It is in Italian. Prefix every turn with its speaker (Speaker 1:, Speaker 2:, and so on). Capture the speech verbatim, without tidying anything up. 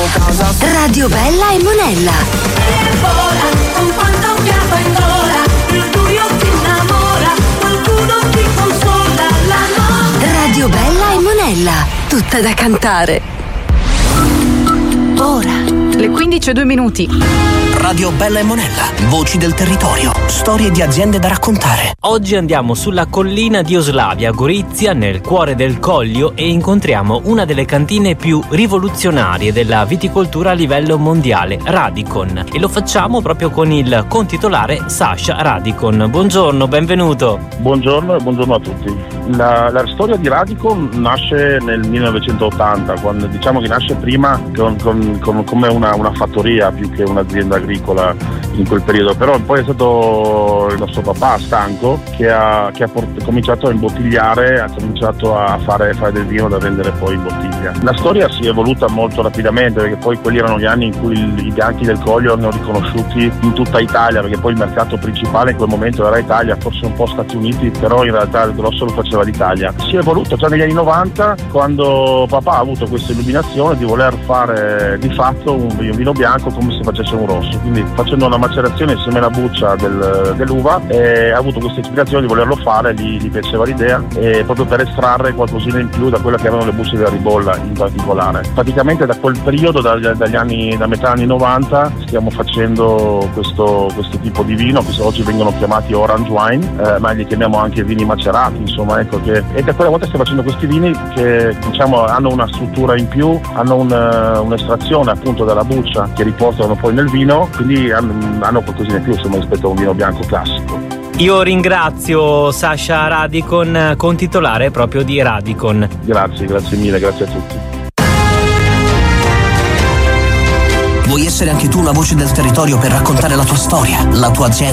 Speaker 1: casa.
Speaker 2: Radio Bella e Monella.
Speaker 3: E vola con quanto fiato in gola, il buio ti innamora, qualcuno ti consola la notte.
Speaker 2: Radio Bella e Monella, tutta da cantare.
Speaker 4: Ora le quindici e due minuti.
Speaker 5: Radio Bella e Monella, voci del territorio, storie di aziende da raccontare.
Speaker 6: Oggi andiamo sulla collina di Oslavia, Gorizia, nel cuore del Collio, e incontriamo una delle cantine più rivoluzionarie della viticoltura a livello mondiale, Radikon. E lo facciamo proprio con il contitolare Sasha Radikon. Buongiorno, benvenuto.
Speaker 7: Buongiorno e buongiorno a tutti. La, la storia di Radikon nasce nel millenovecentottanta, quando diciamo che nasce prima con, con, con, come una, una fattoria più che un'azienda agricola in quel periodo, però poi è stato il nostro papà Stanco che ha, che ha port- cominciato a imbottigliare, ha cominciato a fare, fare del vino da vendere poi in bottiglia. La storia si è evoluta molto rapidamente, perché poi quelli erano gli anni in cui il, i bianchi del Collio erano riconosciuti in tutta Italia, perché poi il mercato principale in quel momento era Italia, forse un po' Stati Uniti, però in realtà il grosso lo faceva l'Italia. Si è evoluto già negli anni novanta, quando papà ha avuto questa illuminazione di voler fare di fatto un, un vino bianco come se facesse un rosso, quindi facendo una macerazione insieme alla buccia del, dell'uva, e ha avuto questa ispirazione di volerlo fare, gli, gli piaceva l'idea, e proprio per estrarre qualcosina in più da quelle che erano le bucce della ribolla in particolare. Praticamente da quel periodo, da, dagli anni, da metà anni novanta, stiamo facendo questo, questo tipo di vino, che oggi vengono chiamati orange wine, eh, ma li chiamiamo anche vini macerati, insomma, ecco che, e da quella volta stiamo facendo questi vini che diciamo hanno una struttura in più, hanno un, un'estrazione appunto dalla buccia che riportano poi nel vino, quindi hanno, hanno qualcosina in più insomma rispetto a un vino bianco classico.
Speaker 6: Io ringrazio Sasha Radikon, contitolare proprio di Radikon.
Speaker 7: Grazie, grazie mille, grazie a tutti.
Speaker 5: Vuoi essere anche tu una voce del territorio per raccontare la tua storia, la tua azienda?